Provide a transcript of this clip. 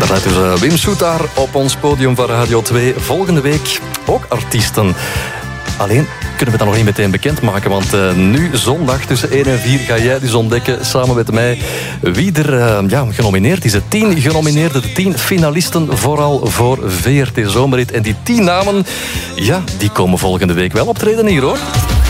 Daarnet dus Wim Soetaar op ons podium van Radio 2. Volgende week ook artiesten. Alleen kunnen we dat nog niet meteen bekendmaken, want nu zondag tussen 1 en 4 ga jij dus ontdekken samen met mij wie er genomineerd is. De 10 genomineerden, de 10 finalisten vooral voor VRT Zomerhit. En die 10 namen, ja, die komen volgende week wel optreden hier, hoor.